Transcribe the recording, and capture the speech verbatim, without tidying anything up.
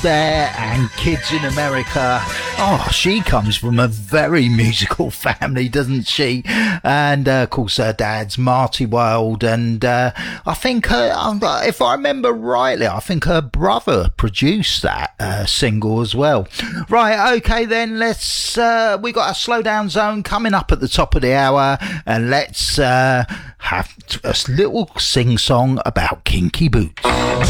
there and Kids in America. Oh, she comes from a very musical family, doesn't she? And uh, of course her dad's Marty Wilde, and uh, I think her, if I remember rightly, I think her brother produced that uh, single as well. Right, okay then, let's uh, we got a slow down zone coming up at the top of the hour, and let's uh, have a little sing song about kinky boots.